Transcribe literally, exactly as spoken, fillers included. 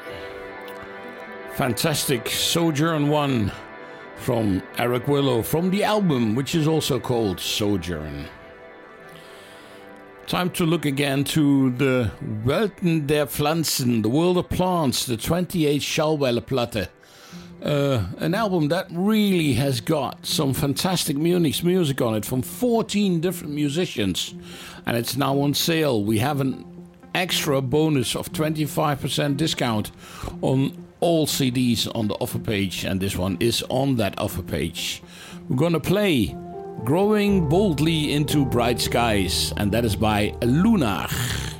Fantastic Sojourn one from Eric Willow, from the album, which is also called Sojourn. Time to look again to the Welten der Pflanzen, the world of plants, the twenty-eight Schallwelle-Platte. Uh, an album that really has got some fantastic Munich music on it from fourteen different musicians, and it's now on sale. We have an extra bonus of twenty-five percent discount on all C Ds on the offer page, and this one is on that offer page. We're gonna play Growing Boldly into Bright Skies, and that is by Lunar.